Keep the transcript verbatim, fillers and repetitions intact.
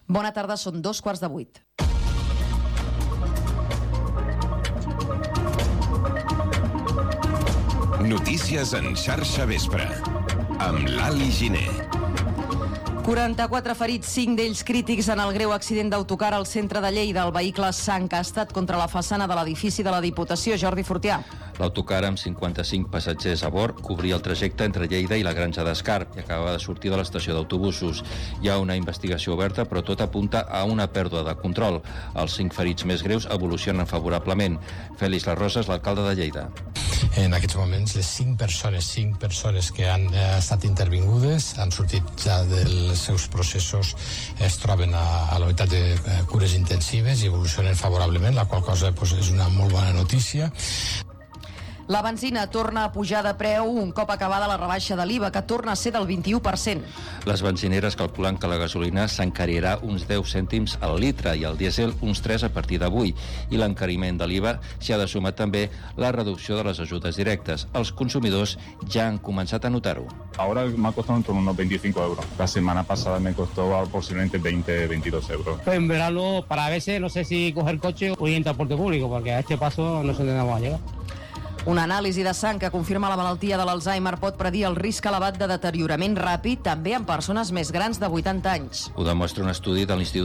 Bona tarda, són dos quarts de vuit. Notícies en xarxa vespre, amb l'Ali Giner. quaranta-quatre ferits, cinc d'ells crítics en el greu accident d'autocar al centre de Lleida. El vehicle s'ha encastat contra la façana de l'edifici de la Diputació. Jordi Fortià. L'autocar amb cinquanta-cinc passatgers a bord cobria el trajecte entre Lleida i la Granja d'Escarp i acabava de sortir de l'estació d'autobusos. Hi ha una investigació oberta, però tot apunta a una pèrdua de control. Els cinc ferits més greus evolucionen favorablement. Fèlix Larrosas, l'alcalde de Lleida. En aquests moments, les cinc persones, cinc persones que han eh, estat intervingudes han sortit ja dels seus processos, es troben a, a la unitat de eh, cures intensives i evolucionen favorablement, la qual cosa pues, és una molt bona notícia. La benzina torna a pujar de preu un cop acabada la rebaixa de l'I V A, que torna a ser del vint-i-u per cent. Les benzineres calculen que la gasolina s'encarirà uns deu cèntims al litre i el dièsel uns tres a partir d'avui. I l'encariment de l'I V A s'hi ha de sumar també la reducció de les ajudes directes. Els consumidors ja han començat a notar-ho. Ahora me ha costado en torno a unos veinticinco euros. La semana pasada me costó posiblemente veinte, veintidós euros. En verano, para a veces, no sé si coger coche o ir en transporte público, porque a este paso no sé dónde vamos a llegar. Una anàlisi de sang que confirma la malaltia de l'Alzheimer pot predir el risc elevat de deteriorament ràpid també en persones més grans de vuitanta anys. Ho demostra un estudi de l'Institut